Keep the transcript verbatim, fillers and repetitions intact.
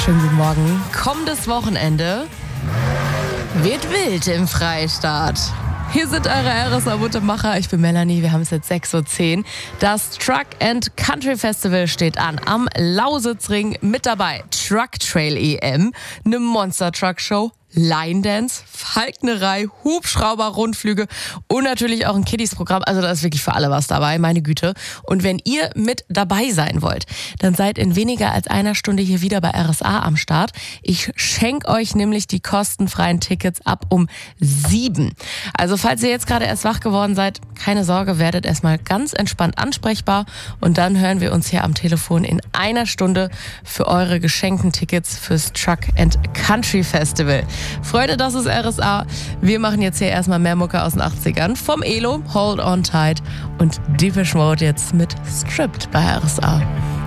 Schönen guten Morgen. Kommendes Wochenende wird wild im Freistaat. Hier sind eure R S A-Muttemacher. Ich bin Melanie, wir haben es jetzt sechs Uhr zehn. Das Truck and Country Festival steht an. Am Lausitzring mit dabei Truck Trail E M, eine Monster Truck Show, Line Dance, Falknerei, Hubschrauber-Rundflüge und natürlich auch ein Kiddies-Programm. Also da ist wirklich für alle was dabei, meine Güte. Und wenn ihr mit dabei sein wollt, dann seid in weniger als einer Stunde hier wieder bei R S A am Start. Ich schenke euch nämlich die kostenfreien Tickets ab um sieben. Also falls ihr jetzt gerade erst wach geworden seid, keine Sorge, werdet erstmal ganz entspannt ansprechbar und dann hören wir uns hier am Telefon in einer Stunde für eure geschenkten Tickets fürs Truck and Country Festival. Freunde, das ist R S A. Wir machen jetzt hier erstmal mehr Mucke aus den achtzigern. Vom Elo, Hold On Tight und Depeche Mode jetzt mit Stripped bei R S A.